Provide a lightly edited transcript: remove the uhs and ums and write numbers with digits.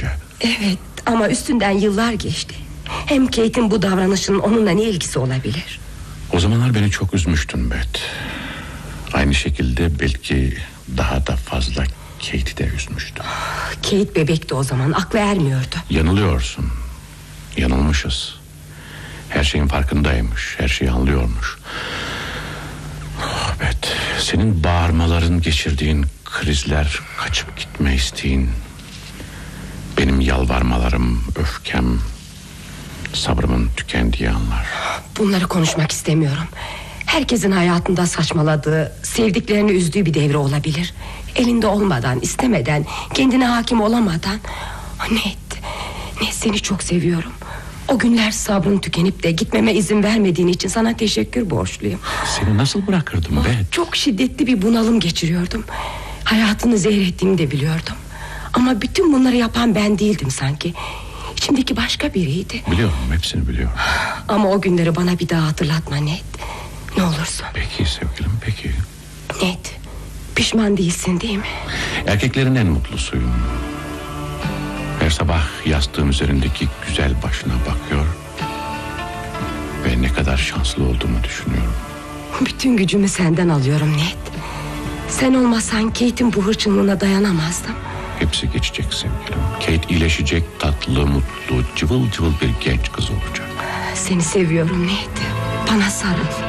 önce. Evet, ama üstünden yıllar geçti. Hem Kate'in bu davranışının onunla ne ilgisi olabilir? O zamanlar beni çok üzmüştün Beth. Aynı şekilde belki daha da fazla Kate'i de üzmüştü. Kate bebekti o zaman, aklı ermiyordu. Yanılıyorsun. Yanılmışız. Her şeyin farkındaymış, her şeyi anlıyormuş. Beth, senin bağırmaların, geçirdiğin krizler, kaçıp gitme isteğin, benim yalvarmalarım, öfkem, sabrımın tükendiği anlar. Bunları konuşmak istemiyorum. Herkesin hayatında saçmaladığı, sevdiklerini üzdüğü bir devre olabilir. Elinde olmadan, istemeden, kendine hakim olamadan. Ned, seni çok seviyorum. O günler sabrın tükenip de gitmeme izin vermediğin için sana teşekkür borçluyum. Seni nasıl bırakırdım Beth? Çok şiddetli bir bunalım geçiriyordum. Hayatını zehir ettiğimi de biliyordum. Ama bütün bunları yapan ben değildim sanki. İçimdeki başka biriydi. Biliyorum, hepsini biliyorum. Ama o günleri bana bir daha hatırlatma Ned. Ne olursun. Peki sevgilim, peki. Ned, pişman değilsin değil mi? Erkeklerin en mutlusuyum. Her sabah yastığım üzerindeki güzel başına bakıyor ve ne kadar şanslı olduğumu düşünüyorum. Bütün gücümü senden alıyorum Ned. Sen olmasan Kate'in bu hırçınlığına dayanamazdım. Hepsi geçecek sevgilim. Kate iyileşecek, tatlı, mutlu, cıvıl cıvıl bir genç kız olacak. Seni seviyorum Ned. Bana sarıl.